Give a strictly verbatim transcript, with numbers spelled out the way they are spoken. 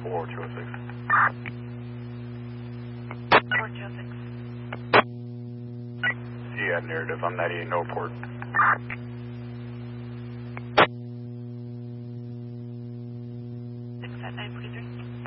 four two oh six. four two oh six. Yeah, narrative. I'm ninety-eight Northport. six at nine forty-three.